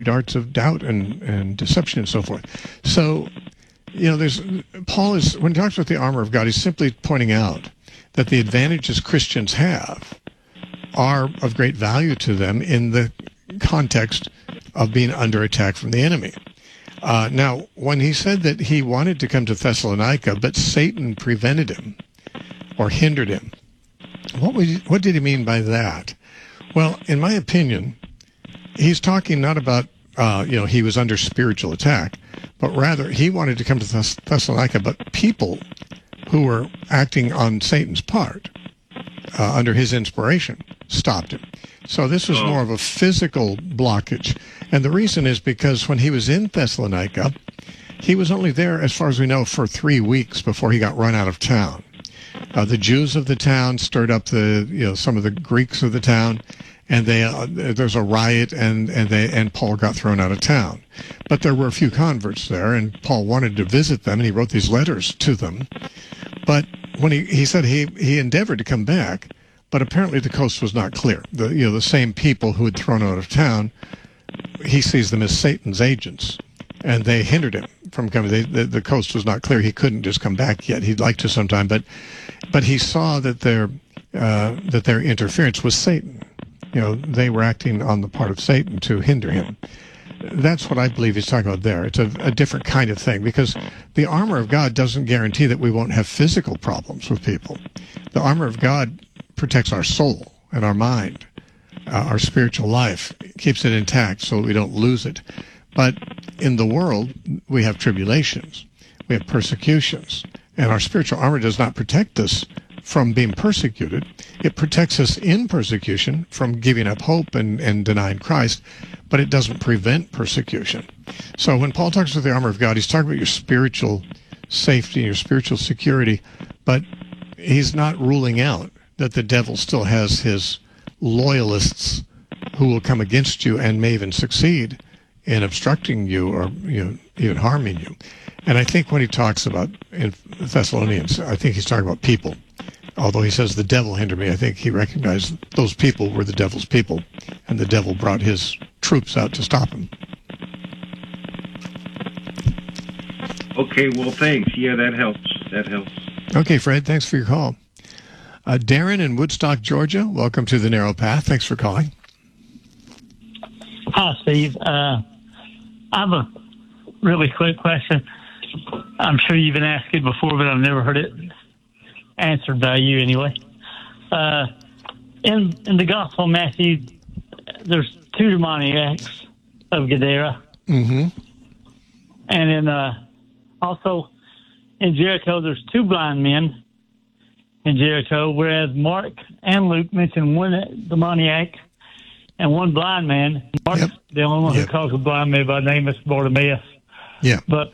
darts of doubt and deception and so forth. So, Paul is, when he talks about the armor of God, he's simply pointing out that the advantages Christians have are of great value to them in the context of being under attack from the enemy. Now, when he said that he wanted to come to Thessalonica, but Satan prevented him or hindered him, what did he mean by that? Well, in my opinion, he's talking not about, he was under spiritual attack, but rather he wanted to come to Thessalonica, but people who were acting on Satan's part, under his inspiration, stopped him. So this was more of a physical blockage. And the reason is because when he was in Thessalonica, he was only there, as far as we know, for 3 weeks before he got run out of town. The Jews of the town stirred up some of the Greeks of the town, and there's a riot, and Paul got thrown out of town. But there were a few converts there, and Paul wanted to visit them, and he wrote these letters to them. But when he said he endeavored to come back, but apparently the coast was not clear. The same people who had thrown him out of town, he sees them as Satan's agents, and they hindered him from coming. The coast was not clear. He couldn't just come back yet. He'd like to sometime, but he saw that their interference was Satan. They were acting on the part of Satan to hinder him. That's what I believe he's talking about there. It's a different kind of thing, because the armor of God doesn't guarantee that we won't have physical problems with people. The armor of God protects our soul and our mind, our spiritual life, keeps it intact so we don't lose it. But in the world, we have tribulations, we have persecutions, and our spiritual armor does not protect us from being persecuted. It protects us in persecution from giving up hope and denying Christ, but it doesn't prevent persecution. So when Paul talks about the armor of God, he's talking about your spiritual safety, your spiritual security, but he's not ruling out that the devil still has his loyalists who will come against you and may even succeed in obstructing you or even harming you. And I think when he talks about in Thessalonians, I think he's talking about people. Although he says the devil hindered me, I think he recognized those people were the devil's people, and the devil brought his troops out to stop him. Okay, well, thanks. Yeah, that helps. Okay, Fred, thanks for your call. Darren in Woodstock, Georgia, welcome to The Narrow Path. Thanks for calling. Hi, Steve. I have a really quick question. I'm sure you've been asked it before, but I've never heard it answered by you anyway. In the Gospel of Matthew, there's 2 demoniacs of Gadara. Mm-hmm. And also in Jericho, there's 2 blind men in Jericho, whereas Mark and Luke mention 1 demoniac and 1 blind man. Mark's the only one who calls a blind man by name is Bartimaeus. Yeah. But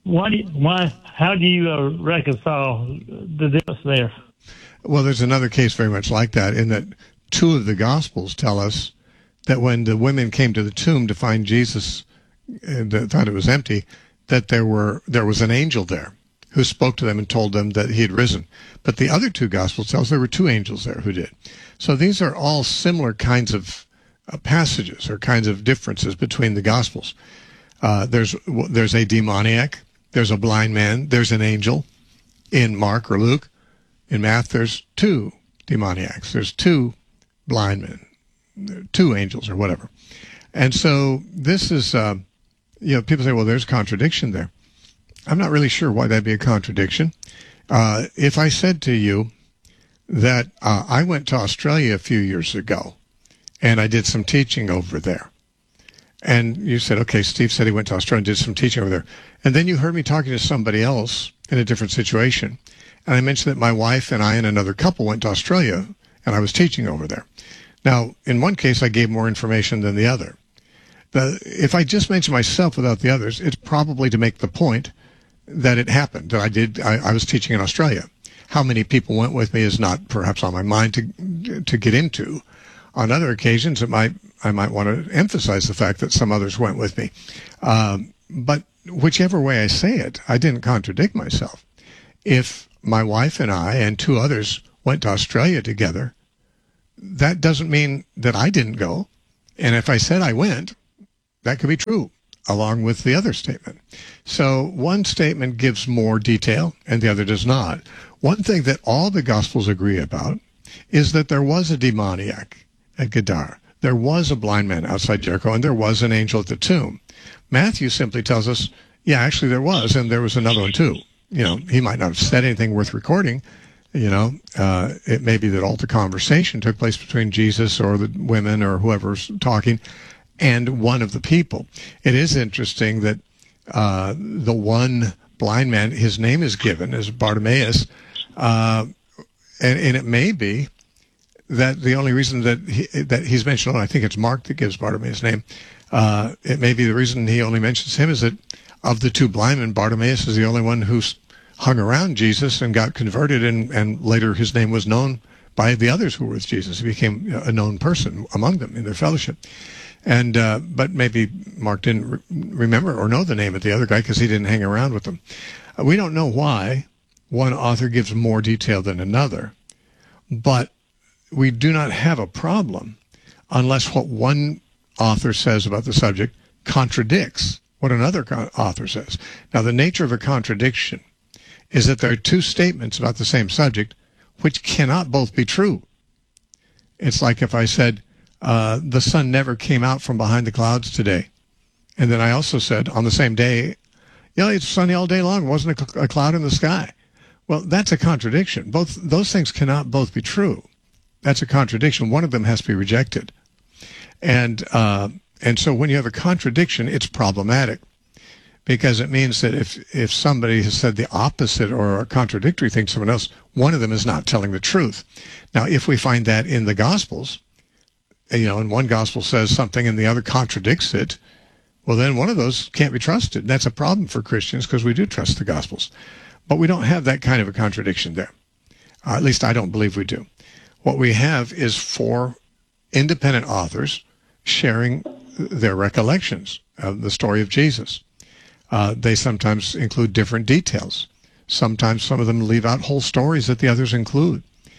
how do you reconcile the difference there? Well, there's another case very much like that, in that 2 of the Gospels tell us that when the women came to the tomb to find Jesus, thought it was empty, that there was an angel there who spoke to them and told them that he had risen. But the other 2 Gospels tell us there were 2 angels there who did. So these are all similar kinds of passages or kinds of differences between the Gospels. There's a demoniac, there's a blind man, there's an angel in Mark or Luke. In Matthew, there's 2 demoniacs, there's 2 blind men, 2 angels or whatever. And so this is, people say, well, there's contradiction there. I'm not really sure why that'd be a contradiction. If I said to you that I went to Australia a few years ago and I did some teaching over there, and you said, okay, Steve said he went to Australia and did some teaching over there, and then you heard me talking to somebody else in a different situation, and I mentioned that my wife and I and another couple went to Australia and I was teaching over there. Now, in one case, I gave more information than the other. If I just mention myself without the others, it's probably to make the point that it happened, that I was teaching in Australia. How many people went with me is not perhaps on my mind to get into. On other occasions, I might want to emphasize the fact that some others went with me. But whichever way I say it, I didn't contradict myself. If my wife and I and 2 others went to Australia together, that doesn't mean that I didn't go. And if I said I went, That could be true, along with the other statement. So one statement gives more detail and the other does not. One thing that all the Gospels agree about is that there was a demoniac at Gadara. There was a blind man outside Jericho, and there was an angel at the tomb. Matthew simply tells us, yeah, actually there was, and there was another one too. He might not have said anything worth recording. It may be that all the conversation took place between Jesus or the women or whoever's talking and one of the people. It is interesting that the one blind man, his name is given as Bartimaeus, and it may be that the only reason that he's mentioned, I think it's Mark that gives Bartimaeus' name, it may be the reason he only mentions him is that of the two blind men, Bartimaeus is the only one who's hung around Jesus and got converted, and later his name was known by the others who were with Jesus. He became a known person among them in their fellowship. And but maybe Mark didn't remember or know the name of the other guy because he didn't hang around with them. We don't know why one author gives more detail than another, but we do not have a problem unless what one author says about the subject contradicts what another author says. Now, the nature of a contradiction is that there are two statements about the same subject which cannot both be true. It's like if I said, the sun never came out from behind the clouds today. And then I also said on the same day, it's sunny all day long. It wasn't a cloud in the sky. Well, that's a contradiction. Both those things cannot both be true. That's a contradiction. One of them has to be rejected. And so when you have a contradiction, it's problematic because it means that if somebody has said the opposite or a contradictory thing to someone else, one of them is not telling the truth. Now, if we find that in the Gospels, and one Gospel says something and the other contradicts it, well, then one of those can't be trusted. That's a problem for Christians because we do trust the Gospels. But we don't have that kind of a contradiction there. At least I don't believe we do. What we have is 4 independent authors sharing their recollections of the story of Jesus. They sometimes include different details. Sometimes some of them leave out whole stories that the others include.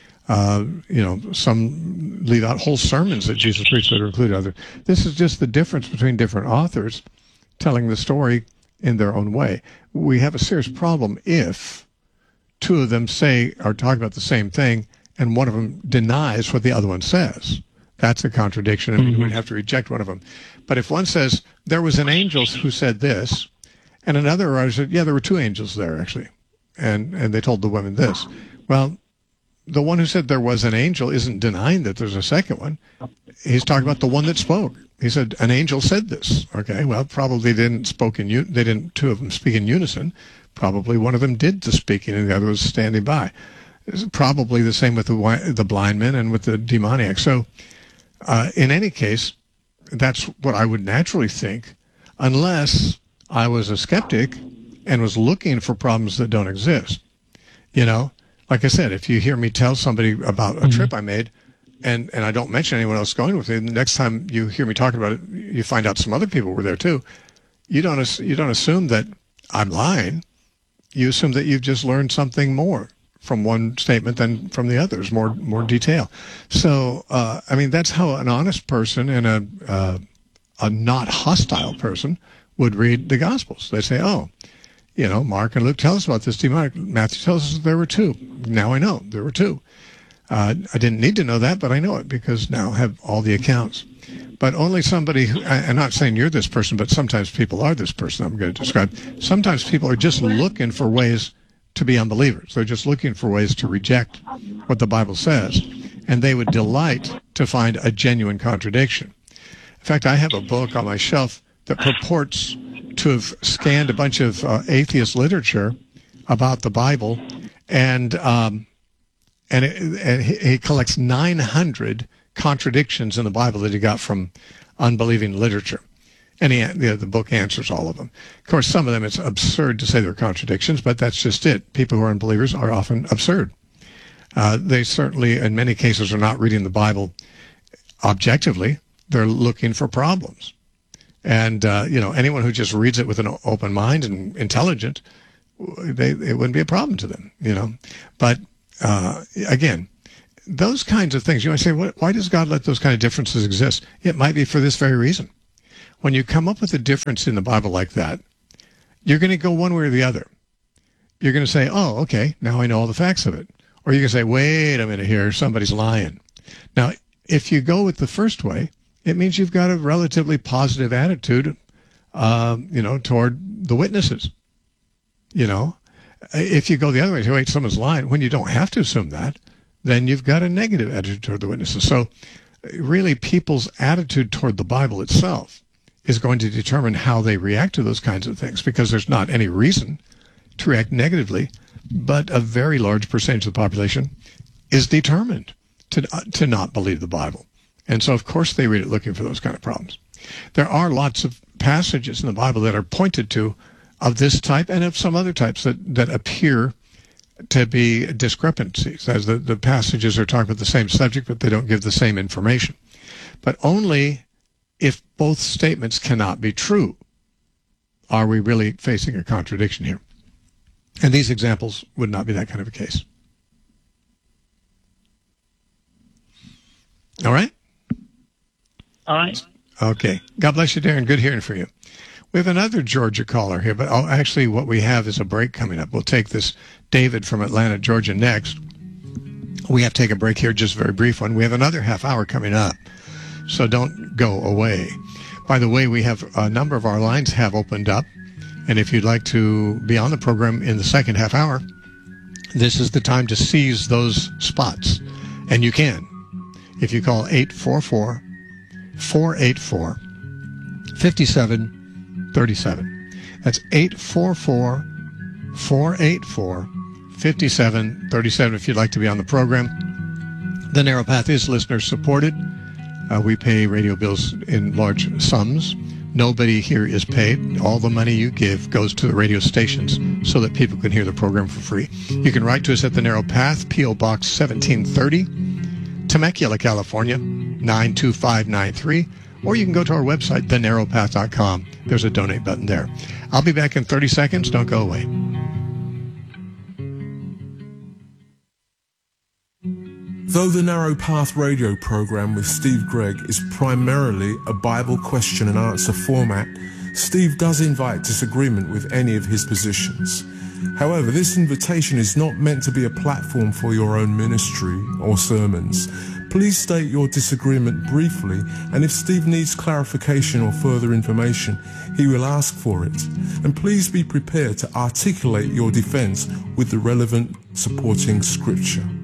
Some leave out whole sermons that Jesus preached that are included. Others. This is just the difference between different authors telling the story in their own way. We have a serious problem if 2 of them are talking about the same thing and one of them denies what the other one says. That's a contradiction, and we'd have to reject one of them. But if one says, there was an angel who said this, and another writer said, yeah, there were 2 angels there, actually, and they told the women this. Well, the one who said there was an angel isn't denying that there's a second one. He's talking about the one that spoke. He said, an angel said this. Okay, well, probably they didn't 2 of them speak in unison. Probably one of them did the speaking and the other was standing by. It's probably the same with the blind men and with the demoniac. So in any case, that's what I would naturally think, unless I was a skeptic and was looking for problems that don't exist. Like I said, if you hear me tell somebody about a trip I made and I don't mention anyone else going with me, the next time you hear me talking about it, you find out some other people were there too. You don't assume that I'm lying. You assume that you've just learned something more from one statement than from the others, more detail. So, that's how an honest person and a not hostile person would read the Gospels. They say, Mark and Luke tell us about this demonic. Matthew tells us that there were 2. Now I know there were 2. I didn't need to know that, but I know it because now I have all the accounts. But only somebody I'm not saying you're this person, but sometimes people are this person I'm going to describe. Sometimes people are just looking for ways to be unbelievers. They're just looking for ways to reject what the Bible says, and they would delight to find a genuine contradiction. In fact, I have a book on my shelf that purports to have scanned a bunch of atheist literature about the Bible, and he collects 900 contradictions in the Bible that he got from unbelieving literature. And the book answers all of them. Of course, some of them it's absurd to say they're contradictions, but that's just it. People who are unbelievers are often absurd. They certainly, in many cases, are not reading the Bible objectively. They're looking for problems. And, anyone who just reads it with an open mind and intelligent, it wouldn't be a problem to them, But, again, those kinds of things, you might say, why does God let those kind of differences exist? It might be for this very reason. When you come up with a difference in the Bible like that, you're going to go one way or the other. You're going to say, oh, okay, now I know all the facts of it. Or you're going to say, wait a minute here, somebody's lying. Now, if you go with the first way, it means you've got a relatively positive attitude, toward the witnesses. If you go the other way, say, wait, someone's lying, when you don't have to assume that, then you've got a negative attitude toward the witnesses. So really, people's attitude toward the Bible itself is going to determine how they react to those kinds of things, because there's not any reason to react negatively, but a very large percentage of the population is determined to not believe the Bible. And so, of course, they read it looking for those kind of problems. There are lots of passages in the Bible that are pointed to of this type and of some other types that appear to be discrepancies, as the passages are talking about the same subject, but they don't give the same information. But only if both statements cannot be true are we really facing a contradiction here. And these examples would not be that kind of a case. All right? All right. Okay. God bless you, Darren. Good hearing from you. We have another Georgia caller here, but actually what we have is a break coming up. We'll take this David from Atlanta, Georgia next. We have to take a break here, just a very brief one. We have another half hour coming up, so don't go away. By the way, we have a number of our lines have opened up, and if you'd like to be on the program in the second half hour, this is the time to seize those spots. And you can. If you call 844-484-5737. That's 844-484-5737 if you'd like to be on the program. The Narrow Path is listener supported. We pay radio bills in large sums. Nobody here is paid. All the money you give goes to the radio stations so that people can hear the program for free. You can write to us at The Narrow Path, P.O. Box 1730, Temecula, California, 92593. Or you can go to our website, thenarrowpath.com. There's a donate button there. I'll be back in 30 seconds. Don't go away. Though the Narrow Path radio program with Steve Gregg is primarily a Bible question and answer format, Steve does invite disagreement with any of his positions. However, this invitation is not meant to be a platform for your own ministry or sermons. Please state your disagreement briefly, and if Steve needs clarification or further information, he will ask for it. And please be prepared to articulate your defense with the relevant supporting scripture.